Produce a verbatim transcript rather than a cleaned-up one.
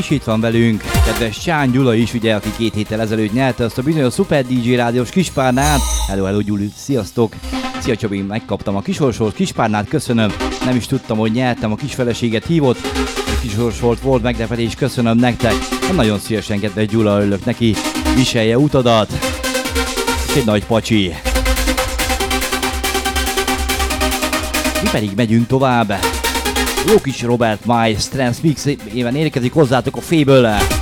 És itt van velünk kedves Csán Gyula is, ugye, aki két héttel ezelőtt nyerte azt a bizonyos Super dé dzsé rádiós kispárnát. Hello, hello Gyuli, sziasztok! Szia Csabi, megkaptam a kisorsolt kispárnát, köszönöm. Nem is tudtam, hogy nyertem, a kisfeleséget hívott. A kisorsolt volt meglepetés, köszönöm nektek. Nagyon szívesen, kedves Gyula, örülök neki. Viselje utadat. És egy nagy pacsi. Mi pedig megyünk tovább. Jó kis Robert Miles Trance Mix éven érkezik hozzátok a Fable-le.